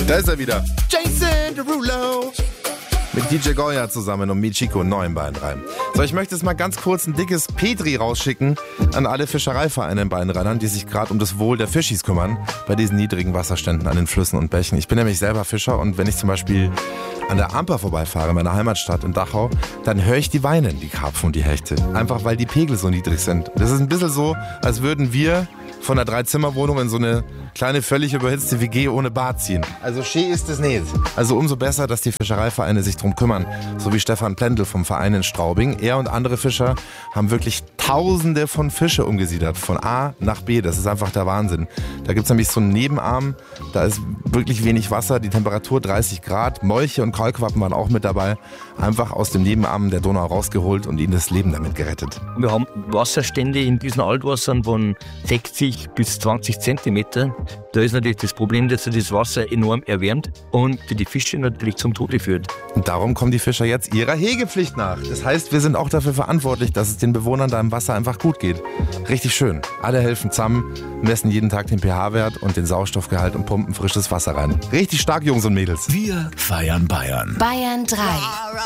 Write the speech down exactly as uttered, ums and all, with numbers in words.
Da ist er wieder. Jason Derulo. Mit D J Goya zusammen und Michiko neu in Bayern drei. So, ich möchte jetzt mal ganz kurz ein dickes Petri rausschicken an alle Fischereivereine in Bayern drei, die sich gerade um das Wohl der Fischis kümmern, bei diesen niedrigen Wasserständen an den Flüssen und Bächen. Ich bin nämlich selber Fischer und wenn ich zum Beispiel an der Amper vorbeifahre, in meiner Heimatstadt in Dachau, dann höre ich die weinen, die Karpfen und die Hechte. Einfach weil die Pegel so niedrig sind. Das ist ein bisschen so, als würden wir von einer Dreizimmerwohnung in so eine kleine, völlig überhitzte W G ohne Bad ziehen. Also schön ist es nicht. Also umso besser, dass die Fischereivereine sich drum kümmern. So wie Stefan Plendl vom Verein in Straubing. Er und andere Fischer haben wirklich Tausende von Fische umgesiedelt. Von A nach B. Das ist einfach der Wahnsinn. Da gibt es nämlich so einen Nebenarm. Da ist wirklich wenig Wasser. Die Temperatur dreißig Grad. Molche und Kaulquappen waren auch mit dabei. Einfach aus dem Nebenarm der Donau rausgeholt und ihnen das Leben damit gerettet. Wir haben Wasserstände in diesen Altwassern von sechzig bis zwanzig Zentimeter. Da ist natürlich das Problem, dass sich das Wasser enorm erwärmt und die Fische natürlich zum Tode führt. Und darum kommen die Fischer jetzt ihrer Hegepflicht nach. Das heißt, wir sind auch dafür verantwortlich, dass es den Bewohnern da im Wasser einfach gut geht. Richtig schön. Alle helfen zusammen, messen jeden Tag den pH-Wert und den Sauerstoffgehalt und pumpen frisches Wasser rein. Richtig stark, Jungs und Mädels. Wir feiern Bayern. Bayern drei.